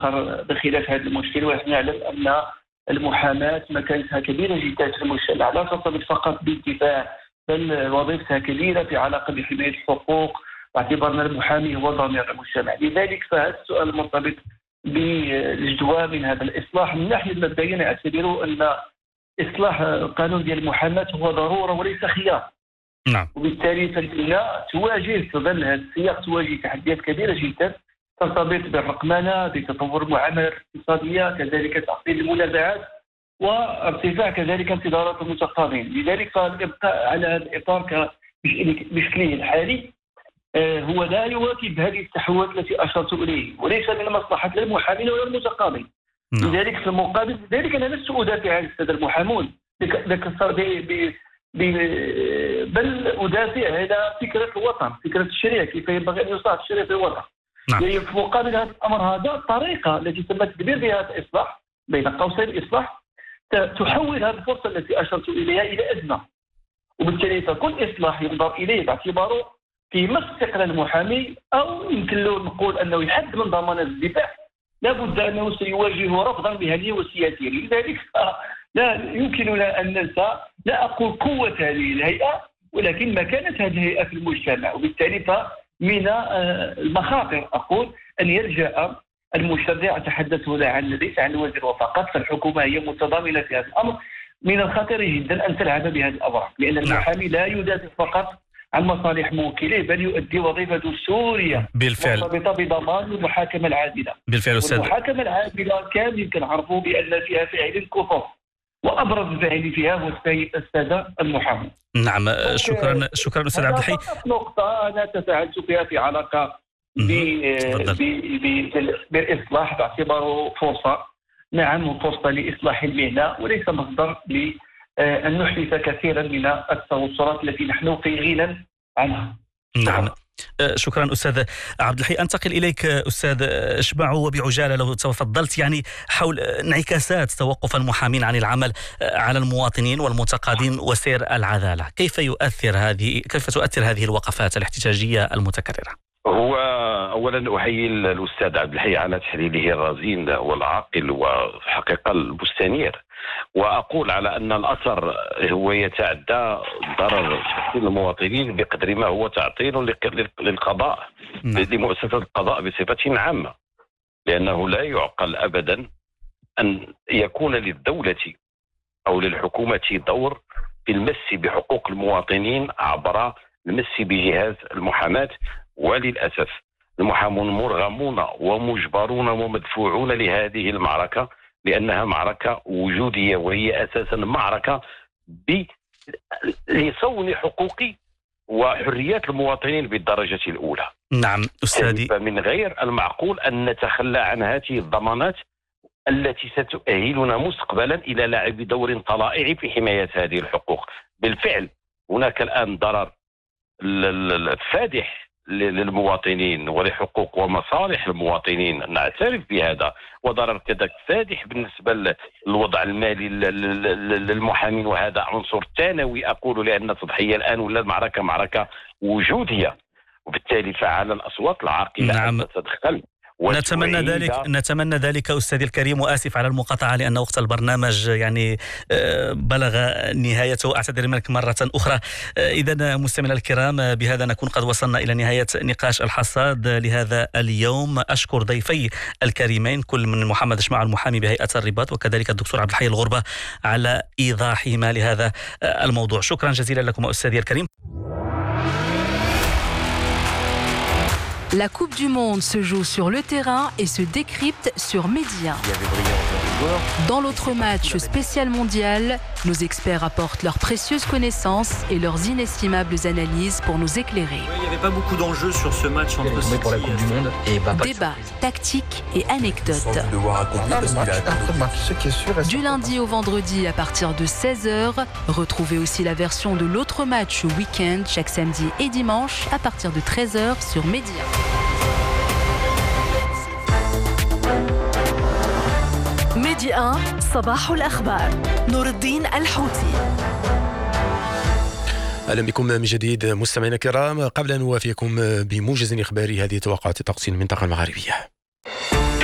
بخلاف هذا المشكل. ونحن نعلم أن المحاماة مكانتها كبيرة جدا في المجتمع، لا ترتبط فقط بالدفاع، بل وظيفتها كبيرة في علاقة بحماية الحقوق، باعتبارنا المحامي هو ضمير المجتمع. لذلك فهذا السؤال مرتبط بالجدوى من هذا الإصلاح. من الناحية المبدئية نعتبر أن إصلاح القانون ديال المحاماة هو ضرورة وليس خيار. نعم. وبالتالي فالدولة تواجه في ظل هذا السياق تواجه تحديات كبيرة جدا ترتبط بالرقمنة، بتطور المعاملة الاقتصادية، كذلك تعطيل المنازعات وارتفاع كذلك انتظارات المتقاضين. لذلك فالإبقاء على هذا الإطار بشكله الحالي هو لا يواكب هذه التحولات التي أشرت إليه، وليس من مصلحة المحامين ولا المتقاضين. لذلك في المقابل ذلك أنا لست أدافع عن السادة المحامون، بل أدافع على فكرة الوطن، فكرة الشريعة، كيف ينبغي أن يصاغ الشريعة في الوطن. في مقابل هذا الأمر هذا الطريقة التي تم التدبير بها هذا الإصلاح بين قوسين الإصلاح تحول هذه الفرصة التي أشرت إليها إلى أزمة. وبالتالي فكل إصلاح ينظر إليه باعتباره في مس استقلال المحامي، أو يمكن له نقول أنه يحد من ضمانات الدفاع، لابد أنه سيواجه رفضا مهنيا وسياسيا. لذلك لا يمكننا أن ننسى، لا أقول قوة هذه الهيئة، ولكن مكانة هذه الهيئة في المجتمع. وبالتالي فمن المخاطر أقول أن يلجأ المشرع، أتحدث هنا ليس عن الوزير فقط، فالحكومة هي متضامنة في هذا الأمر. من الخطر جدا أن تلعب بهذه الأوراق، لأن المحامي لا يدافع فقط عن مصالح موكليه، بل يؤدي وظيفة دستورية مرتبطة بضمان المحاكمة العادلة. بالفعل أستاذ. المحاكمة العادلة كان يمكن عرفه بأن فيها فاعل كفر، وأبرز الفاعل فيها هو السادة المحامون. نعم، شكرا أستاذ عبد الحي. نقطة أنا تساءلت فيها في علاقة بالإصلاح باعتباره فرصة، نعم فرصة لإصلاح المهنة وليس مصدر أن نحدث كثيرا من التوترات التي نحن في غنى عنها. نعم، شكرا أستاذ عبد الحي. أنتقل إليك أستاذ اشبع، وبعجالة لو تفضلت يعني حول انعكاسات توقف المحامين عن العمل على المواطنين والمتقاضين وسير العدالة. كيف تؤثر هذه الوقفات الاحتجاجية المتكررة؟ هو أولا أحيي الأستاذ عبد الحي على تحليله الرزين والعاقل وحقيقة المستنير، وأقول على أن الأثر هو يتعدى ضرر شخصي للمواطنين بقدر ما هو تعطيل للقضاء، لمؤسسة القضاء بصفة عامة، لأنه لا يعقل أبدا أن يكون للدولة أو للحكومة دور في المس بحقوق المواطنين عبر المس بجهاز المحاماة. وللأسف المحامون مرغمون ومجبرون ومدفوعون لهذه المعركة، لأنها معركة وجودية، وهي أساسا معركة لصون حقوق وحريات المواطنين بالدرجة الأولى. نعم أستاذي. فمن غير المعقول أن نتخلى عن هذه الضمانات التي ستؤهلنا مستقبلا إلى لعب دور طلائعي في حماية هذه الحقوق. بالفعل هناك الآن ضرر فادح للمواطنين ولحقوق ومصالح المواطنين، نعترف بهذا، وضرر كذلك فادح بالنسبة للوضع المالي للمحامين، وهذا عنصر ثانوي أقول، لأن التضحية الآن ولا المعركة معركة وجودية، وبالتالي فعلى الأصوات العاقلة أن تتدخل. نتمنى ذلك أستاذي الكريم، وآسف على المقاطعة لأن وقت البرنامج يعني بلغ نهايته، أعتذر منك مرة أخرى. إذا مستمعينا الكرام، بهذا نكون قد وصلنا إلى نهاية نقاش الحصاد لهذا اليوم. أشكر ضيفي الكريمين، كل من محمد اشمع المحامي بهيئة الرباط، وكذلك الدكتور عبد الحي الغربة، على إيضاحهما لهذا الموضوع. شكرا جزيلا لكم أستاذي الكريم. La Coupe du Monde se joue sur le terrain et se décrypte sur Média. Dans l'autre match spécial mondial, nos experts apportent leurs précieuses connaissances et leurs inestimables analyses pour nous éclairer. Il n'y avait pas beaucoup d'enjeux sur ce match entre City pour la Coupe du Monde. Débat, tactique et anecdotes. Du lundi au vendredi à partir de 16h, retrouvez aussi la version de l'autre match week-end chaque samedi et dimanche à partir de 13h sur Média. ميديا 1 صباح الأخبار، نور الدين الحوتي. أهلا بكم من جديد مستمعينا الكرام. قبل أن نوافيكم بموجز إخباري، هذه توقعات الطقس المنطقة المغاربية.